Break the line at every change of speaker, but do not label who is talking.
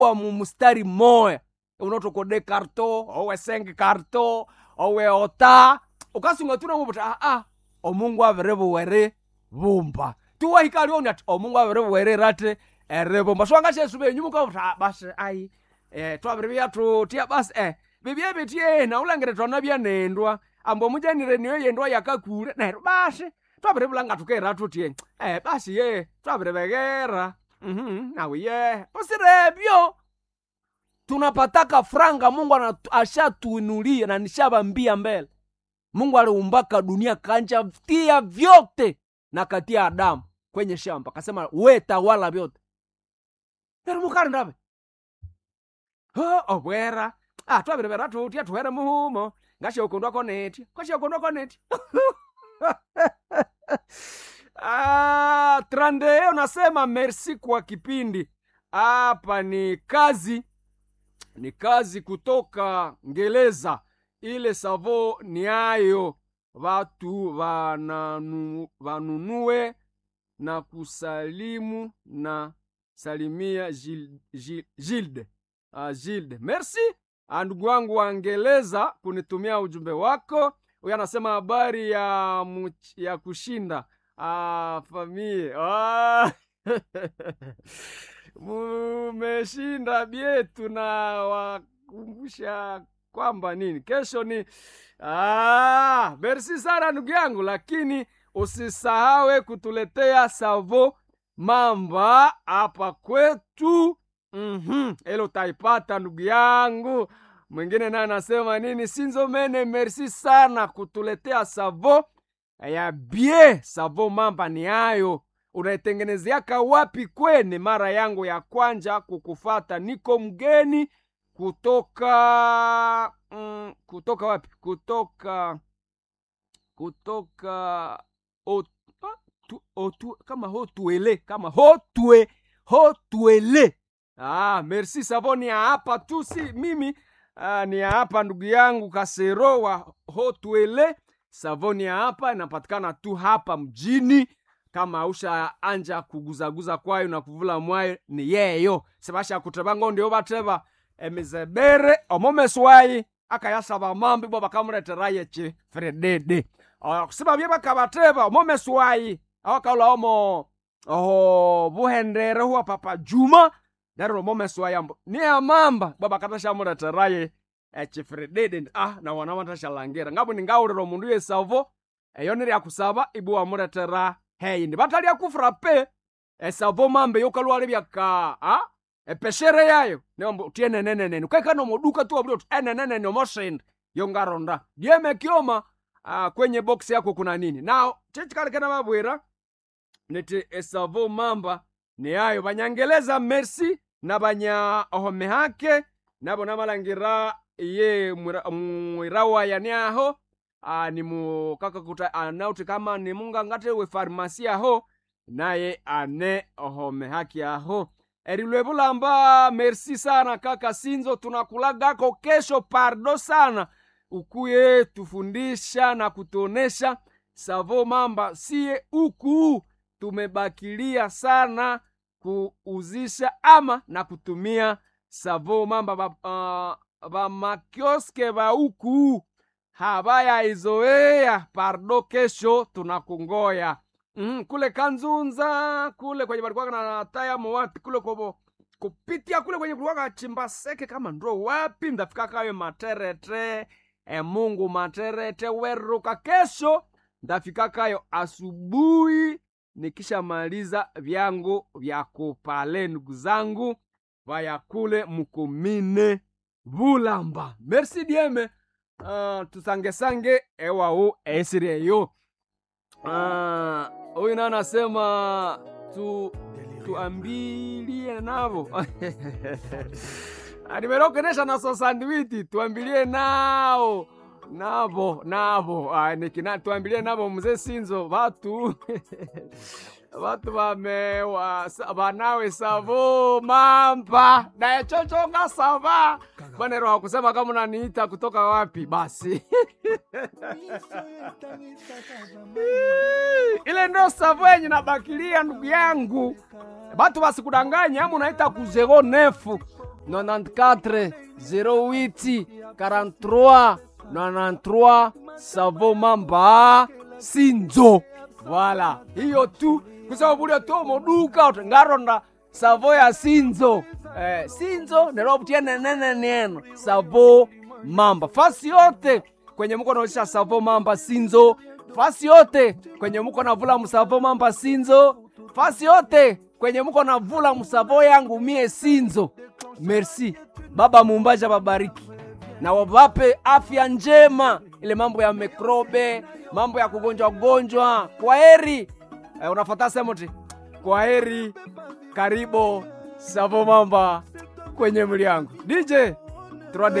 wa mumustari moya unotokode karto owe sengi karto owe ota ukasunga tuna mubuta omungu averevo were bumba tuwa hikali oni ati omungu averevo were rate erebo maswanga chesube nyumuka uta basi ai twabiribya tutia basi bibye bitie na ulangire twana bya nendwa ambo mujanire niyo yendwa yakakure na basi twabiribulanga tukera tutie basi ye twabiribegera nawe ye usirebyo tunapataka franga. Mungu ashatuinulia na nishabambia mbele. Mungu aliumbaka dunia kanja tia vyote na katia Adamu kwenye shamba akasema we tawala vyote. Nerumukari ndabe obwera twabiribera tutia tuhere muhumo ngashe ukondwa koneti kwashe ukondwa koneti Trande unasema merci kwa kipindi. Hapa ni kazi kutoka Ngeleza. Ile savo ni ayo watu vanunue na kusalimu na salimia Gilde. Merci ndugu wangu wa Ngeleza kunitumia ujumbe wako. Huyu anasema habari ya kushinda famie. Mumeshinda bietu na wakumbusha kwamba nini kesho ni merci sana ndugu yangu, lakini usisahawe kutuletea savo mamba hapa kwetu. Elo taipata ndugu yangu. Mwingine na anasema nini? Sinzo mene merci sana kutuletea savo ya bie. Savo mamba ni ayo unaitengenezeaka wapi kwene? Mara yangu ya kwanja kukufata, niko mgeni kutoka wapi? Kutoka Hotuele. Merci savoni ya hapa tu, si mimi ni ya hapa ndugu yangu Kasero wa Hotuele. Savoni ya hapa inapatikana tu hapa mjini. Kama usha anja kuguzaguza kwayo na kuvula mwayo ni yeyo. Sebasha kutebango ndio bateba emizebere omomeswai akayasaba mambi baba kamreteraye che Fredede. Kusiba bye bakabateba omomeswai awakala omo buhendere huwa Papa Juma daro omomeswai ambo ni amamba baba katasha mreteraye che Fredede na wana watashalangera ngabo ningaurero mundu yesavo eyonere akusaba ibu amretera ndi batali akufrape esavo mambe yokalwale byaka epeshere yayo nembo tiene nene kweka no moduka tu obdo nene no moshend yongaronda dieme kioma kwenye box yako kuna nini nao chichikale kana mabwera nete esavo mamba ni ayo banyangeleza merci na banya ohomehake nabo namalangira ye mwirawa yanyaho ni mukaka kuta anauti kama ni munga ngate we farmasi aho naye ane ohome haki aho erilwe bulamba. Merci sana kaka Sinzo, tunakulagako kesho. Pardo sana ukuye tufundisha na kutonesha savo mamba. Sie uku tumebakilia sana kuuzisha ama na kutumia savo mamba ba makioske ba uku habaya izoea. Pardo kesho tunakungoya. Kule Kanzunza kule kwenye balikuwa na taya mwati kule kupitia kule kwenye balikuwa Chimbaseke kama ndo wapi ndafika kayo Materete. Mungu Materete weruka kesho ndafika kayo asubuhi nikisha maliza vyangu vya kupale ndugu zangu vaya kule Mukumine Bulamba. Merci dieme. Tusange ewa esire yo. Huyu na anasema tuambilie navo. Nimerokenesha na sosandwiti tuambilie nao navo nikina tuambilie navo mzee Sinzo watu watu wanawe savo mamba na chochonga sava bwana roho kusema kama unaniita kutoka wapi basi. Ile ndo savo yenye nabakilia ndugu yangu. Watu wasikudanganya ama unaita ku 09 94 08 43 93 savo mamba Sinzo. Voilà, hiyo tu kusababu ule to moduka utengaronda savo ya Sinzo. Sinzo nero butiene neno savo mamba. Fasi yote kwenye mko naosha savo mamba Sinzo. Fasi yote kwenye mko navula msavo mamba Sinzo. Fasi yote kwenye mko navula msavo yangu mie Sinzo. Merci. Baba Mumbaja babariki. Na wabape afya njema, ile mambo ya mikrobe, mambo ya kugonjwa. Kwa heri. Unafuata semote. Kwa heri. Karibu Savo Mamba kwenye mliangu. DJ